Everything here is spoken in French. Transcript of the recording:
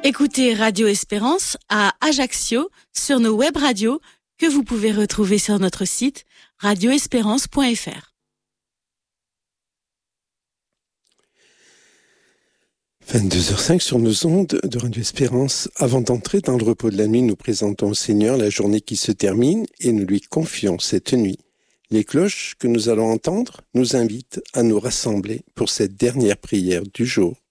Écoutez Radio Espérance à Ajaccio sur nos web radios que vous pouvez retrouver sur notre site radioespérance.fr. 22h05 sur nos ondes de Radio Espérance. Avant d'entrer dans le repos de la nuit, nous présentons au Seigneur la journée qui se termine et nous lui confions cette nuit. Les cloches que nous allons entendre nous invitent à nous rassembler pour cette dernière prière du jour.